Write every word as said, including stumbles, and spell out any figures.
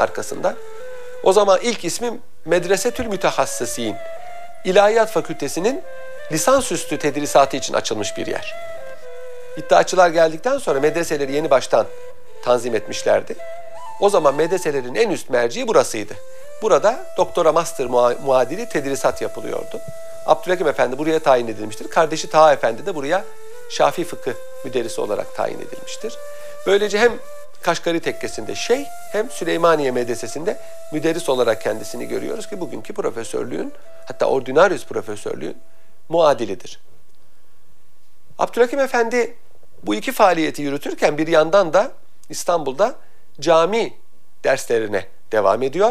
arkasında. O zaman ilk ismi Medresetül Mütehassısîn. İlahiyat Fakültesinin lisansüstü tedrisatı için açılmış bir yer. İddiaçılar geldikten sonra medreseleri yeni baştan tanzim etmişlerdi. O zaman medreselerin en üst merciği burasıydı. Burada doktora master muadili tedrisat yapılıyordu. Abdülhakim Efendi buraya tayin edilmiştir. Kardeşi Taha Efendi de buraya Şafii fıkıh müderrisi olarak tayin edilmiştir. Böylece hem Kaşgari Tekkesi'nde şeyh hem Süleymaniye Medresesi'nde müderris olarak kendisini görüyoruz ki bugünkü profesörlüğün, hatta ordinarius profesörlüğün muadilidir. Abdülhakim Efendi bu iki faaliyeti yürütürken bir yandan da İstanbul'da cami derslerine devam ediyor.